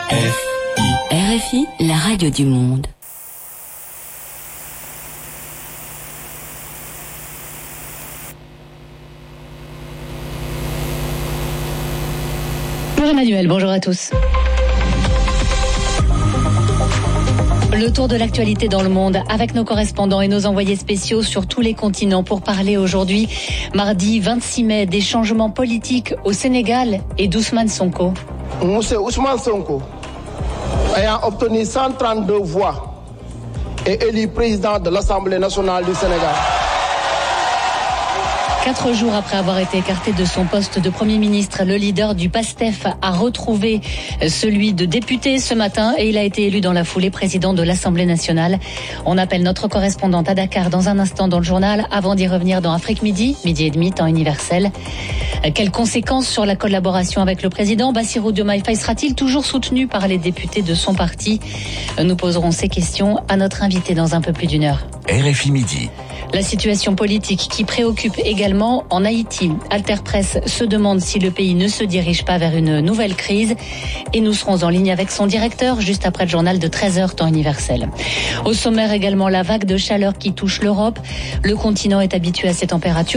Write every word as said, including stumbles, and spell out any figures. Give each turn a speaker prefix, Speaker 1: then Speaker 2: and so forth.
Speaker 1: R F I, la radio du monde.
Speaker 2: Bonjour Emmanuel, bonjour à tous. Le tour de l'actualité dans le monde avec nos correspondants et nos envoyés spéciaux sur tous les continents pour parler aujourd'hui, mardi vingt-six mai, des changements politiques au Sénégal et d'Ousmane Sonko.
Speaker 3: Monsieur Ousmane Sonko, ayant obtenu cent trente-deux voix, est élu président de l'Assemblée nationale du Sénégal.
Speaker 2: Quatre jours après avoir été écarté de son poste de Premier ministre, le leader du PASTEF a retrouvé celui de député ce matin et il a été élu dans la foulée président de l'Assemblée nationale. On appelle notre correspondante à Dakar dans un instant dans le journal avant d'y revenir dans Afrique Midi, midi et demi, temps universel. Quelles conséquences sur la collaboration avec le président Bassirou Diomaye Faye sera-t-il toujours soutenu par les députés de son parti? Nous poserons ces questions à notre invité dans un peu plus d'une heure.
Speaker 4: R F I Midi.
Speaker 2: La situation politique qui préoccupe également en Haïti. Alter Presse se demande si le pays ne se dirige pas vers une nouvelle crise. Et nous serons en ligne avec son directeur juste après le journal de treize heures temps universel. Au sommaire également la vague de chaleur qui touche l'Europe. Le continent est habitué à ces températures.